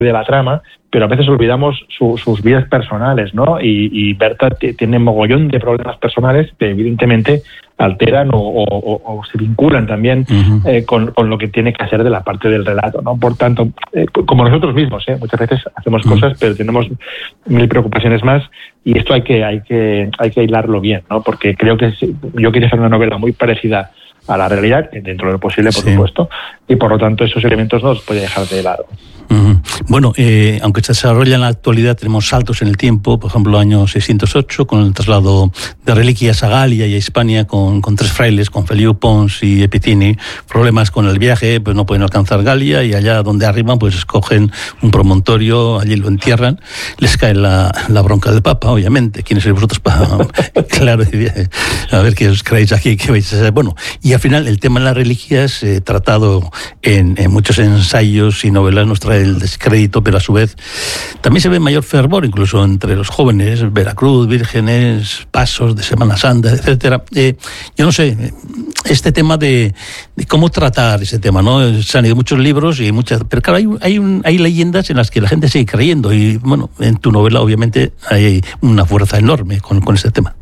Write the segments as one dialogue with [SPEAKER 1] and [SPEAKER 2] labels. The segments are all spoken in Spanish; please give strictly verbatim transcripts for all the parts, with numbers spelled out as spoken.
[SPEAKER 1] de la trama, pero a veces olvidamos su, sus vidas personales, ¿no? Y, y Berta t- tiene mogollón de problemas personales que evidentemente alteran o, o, o se vinculan también uh-huh. eh, con, con lo que tiene que hacer de la parte del relato, ¿no? Por tanto, eh, como nosotros mismos, ¿eh? Muchas veces hacemos uh-huh. cosas, pero tenemos mil preocupaciones más, y esto hay que hay que hay que hilarlo bien, ¿no? Porque creo que si, yo quería hacer una novela muy parecida a la realidad, dentro de lo posible, por sí. supuesto, y por lo tanto esos elementos no los puede dejar de lado.
[SPEAKER 2] Uh-huh. Bueno, eh, aunque se desarrolla en la actualidad, tenemos saltos en el tiempo, por ejemplo, año seiscientos ocho, con el traslado de reliquias a Galia y a Hispania con, con tres frailes, con Feliu Pons y Epitini, problemas con el viaje, pues no pueden alcanzar Galia, y allá donde arriban, pues escogen un promontorio, allí lo entierran, les cae la, la bronca del Papa, obviamente, ¿quiénes sois vosotros para...? Claro, a ver qué os creéis aquí, qué vais a hacer. Bueno, y al final el tema de las reliquias, eh, tratado en, en muchos ensayos y novelas, nos trae el descrédito, pero a su vez también se ve mayor fervor, incluso entre los jóvenes, Veracruz, vírgenes, pasos de Semana Santa, etcétera. Eh, yo no sé, este tema de, de cómo tratar ese tema, ¿no? Se han ido muchos libros y muchas, pero claro, hay, hay, un, hay leyendas en las que la gente sigue creyendo, y bueno, en tu novela obviamente hay una fuerza enorme con, con este tema.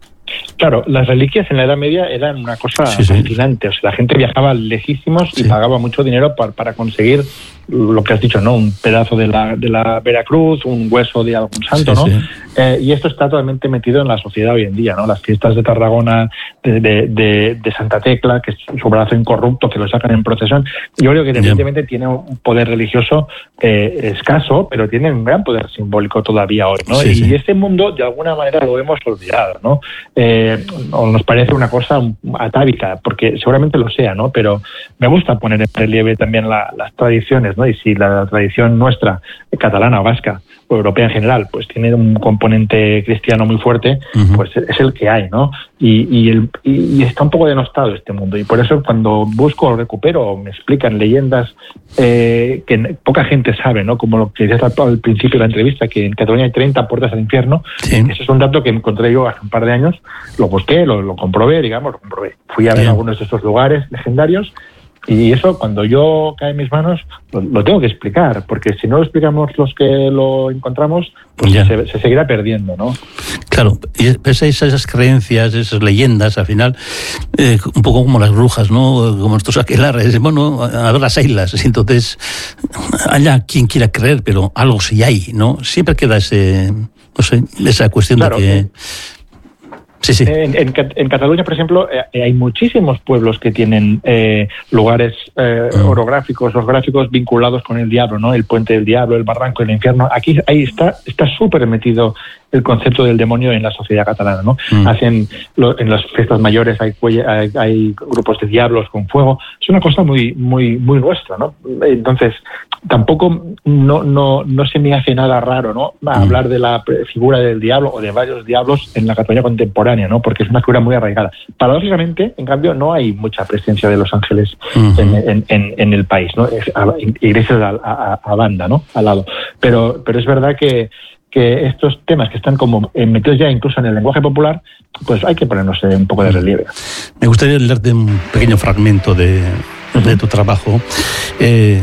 [SPEAKER 1] Claro, las reliquias en la Edad Media eran una cosa sí, fascinante. Sí. O sea, la gente viajaba lejísimos sí. y pagaba mucho dinero para, para conseguir lo que has dicho, ¿no? Un pedazo de la, de la Veracruz, un hueso de algún santo, sí, ¿no? Sí. Eh, y esto está totalmente metido en la sociedad hoy en día, ¿no? Las fiestas de Tarragona, de, de, de, de Santa Tecla, que es su brazo incorrupto, que lo sacan en procesión. Yo creo que evidentemente yeah. tiene un poder religioso eh, escaso, pero tiene un gran poder simbólico todavía hoy, ¿no? Sí, y sí. este mundo, de alguna manera, lo hemos olvidado, ¿no? Eh, o nos parece una cosa atávica, porque seguramente lo sea, ¿no? Pero me gusta poner en relieve también la, las tradiciones, ¿no? Y si la tradición nuestra, catalana o vasca, o europea en general, pues tiene un componente cristiano muy fuerte, uh-huh. pues es el que hay, ¿no? Y, y, el, y, y está un poco denostado este mundo, y por eso cuando busco o recupero, o me explican leyendas eh, que poca gente sabe, ¿no? Como lo que decías al principio de la entrevista, que en Cataluña hay treinta puertas al infierno, sí. ese es un dato que encontré yo hace un par de años, lo busqué, lo, lo comprobé, digamos, lo comprobé. Fui a ver Bien. algunos de estos lugares legendarios, y eso, cuando yo cae en mis manos, lo, lo tengo que explicar, porque si no lo explicamos los que lo encontramos, pues se, se seguirá perdiendo, ¿no?
[SPEAKER 2] Claro, y esas, esas creencias, esas leyendas, al final, eh, un poco como las brujas, ¿no? Como estos aquelarres, bueno, a ver las islas, entonces, allá quien quiera creer, pero algo sí hay, ¿no? Siempre queda ese, no sé, esa cuestión claro, de que... Eh. Sí, sí.
[SPEAKER 1] En, en, en Cataluña, por ejemplo, eh, hay muchísimos pueblos que tienen eh, lugares eh, mm. orográficos, orográficos vinculados con el diablo, ¿no? El puente del diablo, el barranco del infierno. Aquí ahí está está súper metido el concepto del demonio en la sociedad catalana, ¿no? Mm. Hacen lo, en las fiestas mayores hay, hay, hay grupos de diablos con fuego. Es una cosa muy muy muy nuestra, ¿no? Entonces tampoco no no no se me hace nada raro, ¿no? Mm. Hablar de la figura del diablo o de varios diablos en la Cataluña contemporánea, ¿no? Porque es una figura muy arraigada. Paradójicamente, en cambio, no hay mucha presencia de los ángeles uh-huh. en, en, en, en el país, ¿no? Iglesias a, a, a banda, ¿no? Al lado. Pero pero es verdad que que estos temas que están como metidos ya incluso en el lenguaje popular, pues hay que ponernos un poco de relieve.
[SPEAKER 2] Me gustaría leerte un pequeño fragmento de, uh-huh. de tu trabajo. Eh,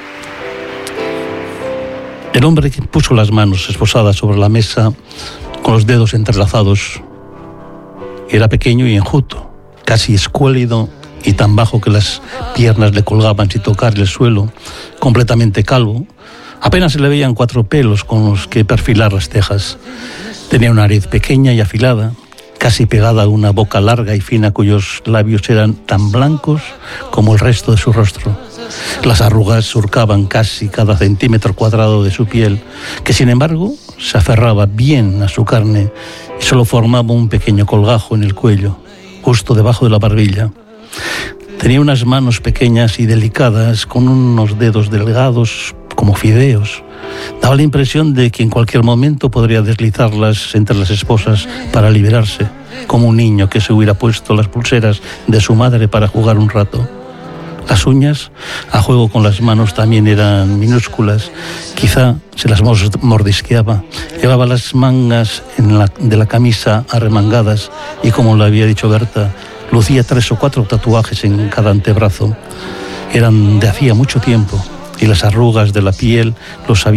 [SPEAKER 2] el hombre que puso las manos esposadas sobre la mesa con los dedos entrelazados era pequeño y enjuto, casi escuálido y tan bajo que las piernas le colgaban sin tocar el suelo, completamente calvo. Apenas se le veían cuatro pelos con los que perfilar las cejas. Tenía una nariz pequeña y afilada, casi pegada a una boca larga y fina cuyos labios eran tan blancos como el resto de su rostro. Las arrugas surcaban casi cada centímetro cuadrado de su piel, que sin embargo se aferraba bien a su carne y solo formaba un pequeño colgajo en el cuello, justo debajo de la barbilla. Tenía unas manos pequeñas y delicadas con unos dedos delgados como fideos. Daba la impresión de que en cualquier momento podría deslizarlas entre las esposas para liberarse, como un niño que se hubiera puesto las pulseras de su madre para jugar un rato. Las uñas, a juego con las manos, también eran minúsculas. Quizá se las mordisqueaba. Llevaba las mangas en la, de la camisa arremangadas y, como le había dicho Berta, lucía tres o cuatro tatuajes en cada antebrazo. Eran de hacía mucho tiempo. y las arrugas de la piel, los